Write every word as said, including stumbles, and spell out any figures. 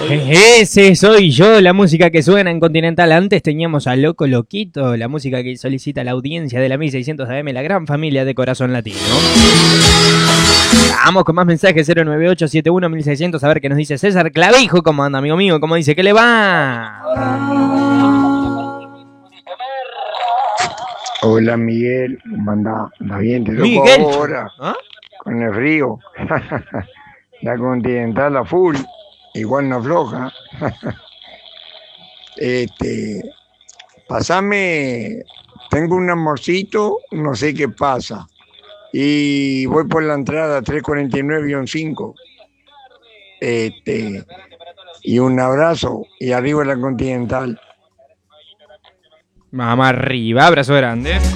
Ese soy yo, la música que suena en Continental. Antes teníamos a Loco Loquito, la música que solicita la audiencia de la mil seiscientos A M, la gran familia de Corazón Latino. Vamos con más mensajes, cero nueve ocho siete uno mil seiscientos, a ver qué nos dice César Clavijo. ¿Cómo anda, amigo mío? ¿Cómo dice? ¿Qué le va? Hola, Miguel. ¿Cómo anda? ¿Anda bien? Te toco Miguel. ahora. ¿Ah? Con el frío. La Continental a full. Igual no afloja. este, pasame. Tengo un amorcito, no sé qué pasa. Y voy por la entrada tres cuarenta y nueve cinco. Este, y un abrazo. Y arriba la Continental. Vamos arriba, abrazo grande.